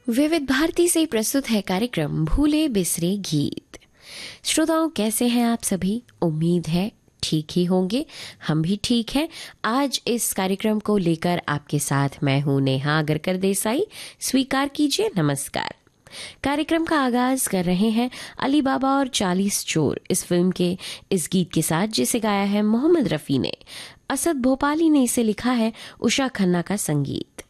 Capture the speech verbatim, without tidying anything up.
विविध भारती से प्रस्तुत है कार्यक्रम भूले बिसरे गीत। श्रोताओं, कैसे हैं आप सभी? उम्मीद है ठीक ही होंगे। हम भी ठीक हैं। आज इस कार्यक्रम को लेकर आपके साथ मैं हूं नेहा अगरकर देसाई। स्वीकार कीजिए नमस्कार। कार्यक्रम का आगाज कर रहे हैं अली बाबा और चालीस चोर इस फिल्म के इस गीत के साथ, जिसे गाया है मोहम्मद रफी ने। असद भोपाली ने इसे लिखा है, उषा खन्ना का संगीत।